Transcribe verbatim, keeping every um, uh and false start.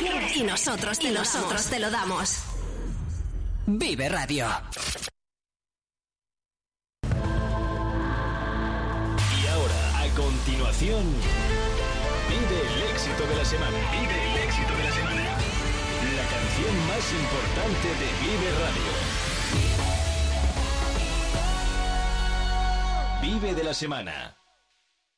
Y nosotros te, y nosotros te lo damos. Vive Radio. Y ahora, a continuación, vive el éxito de la semana. Vive el éxito de la semana. La canción más importante de Vive Radio. Vive de la semana.